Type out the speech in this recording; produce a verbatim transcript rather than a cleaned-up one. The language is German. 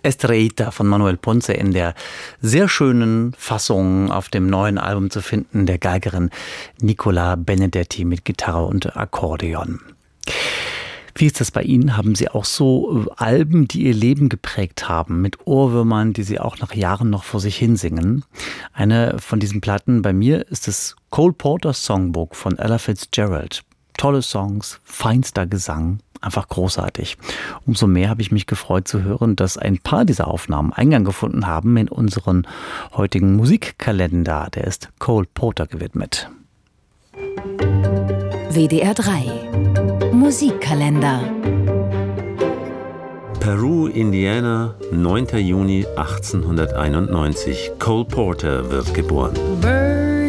Estrellita von Manuel Ponce in der sehr schönen Fassung auf dem neuen Album zu finden, der Geigerin Nicola Benedetti mit Gitarre und Akkordeon. Wie ist das bei Ihnen? Haben Sie auch so Alben, die Ihr Leben geprägt haben, mit Ohrwürmern, die Sie auch nach Jahren noch vor sich hinsingen? Eine von diesen Platten bei mir ist das Cole Porter's Songbook von Ella Fitzgerald. Tolle Songs, feinster Gesang, einfach großartig. Umso mehr habe ich mich gefreut zu hören, dass ein paar dieser Aufnahmen Eingang gefunden haben in unseren heutigen Musikkalender. Der ist Cole Porter gewidmet. W D R drei Musikkalender. Peru, Indiana, neunter Juni achtzehnhunderteinundneunzig. Cole Porter wird geboren.